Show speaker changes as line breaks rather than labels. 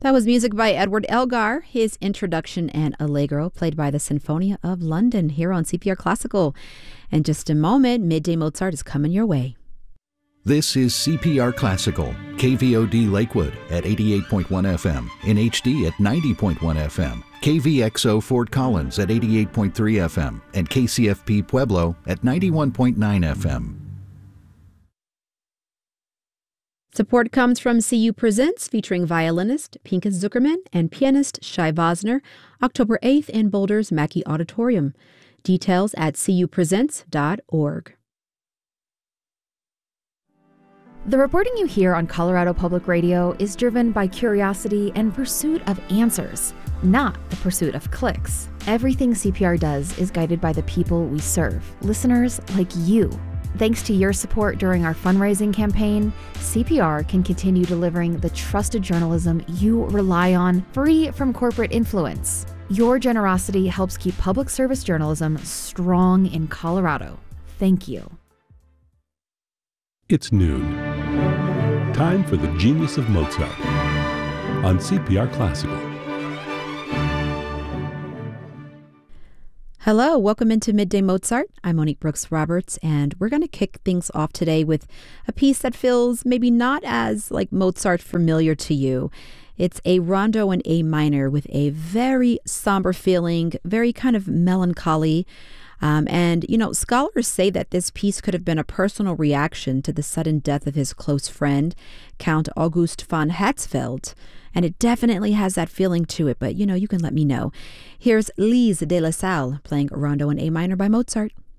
That was music by Edward Elgar, his introduction and Allegro, played by the Sinfonia of London here on CPR Classical. In just a moment, Midday Mozart is coming your way.
This is CPR Classical, KVOD Lakewood at 88.1 FM, in HD at 90.1 FM, KVXO Fort Collins at 88.3 FM, and KCFP Pueblo at 91.9 FM.
Support comes from CU Presents, featuring violinist Pinkas Zuckerman and pianist Shai Vosner, October 8th in Boulder's Mackey Auditorium. Details at cupresents.org.
The reporting you hear on Colorado Public Radio is driven by curiosity and pursuit of answers, not the pursuit of clicks. Everything CPR does is guided by the people we serve, listeners like you. Thanks to your support during our fundraising campaign, CPR can continue delivering the trusted journalism you rely on, free from corporate influence. Your generosity helps keep public service journalism strong in Colorado. Thank you.
It's noon. Time for the Genius of Mozart on CPR Classical.
Hello, welcome into Midday Mozart. I'm Monique Brooks Roberts, and we're going to kick things off today with a piece that feels maybe not as like Mozart familiar to you. It's a rondo in A minor with a very somber feeling, very kind of melancholy. And, scholars say that this piece could have been a personal reaction to the sudden death of his close friend, Count August von Hatzfeld. And it definitely has that feeling to it, but, you can let me know. Here's Lise de la Salle playing Rondo in A minor by Mozart.